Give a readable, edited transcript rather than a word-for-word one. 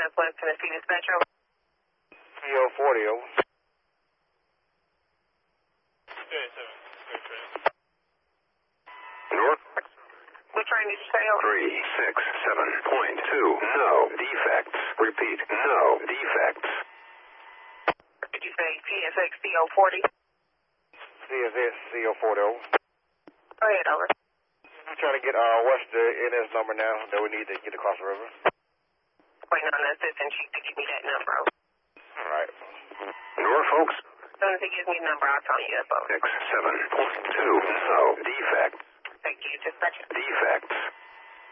Southwest Tennessee Dispatcher. CO40 over. North What train did you say over? 367.2. No defects. Repeat, no defects. Did you say PSX CO40? CSS CO40 over. Go ahead, over. I'm trying to get what's the NS number now that we need to get across the river? Waiting on the assistant chief to give me that number, over. All right. Norfolk As soon as he gives me the number, I'll tell you up, over. 67.2. No defects. Thank you, dispatcher. Defects.